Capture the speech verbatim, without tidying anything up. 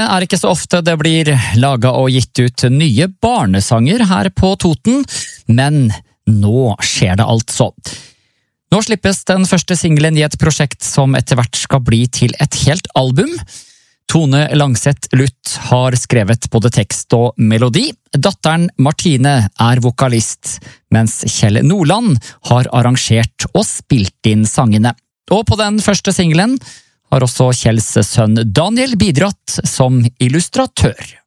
er ikke så ofte det blir laget og gitt ut nye barnesanger her på Toten, men nå skjer det altså. Nå slippes den første singelen i et prosjekt som etter hvert skal bli til et helt album. Tone Langseth Luth har skrevet både tekst og melodi. Datteren Martine er vokalist, mens Kjell Nordland har arrangert og spilt inn sangene. Og på den første singelen har også Kjells sønn Daniel bidratt som illustratør.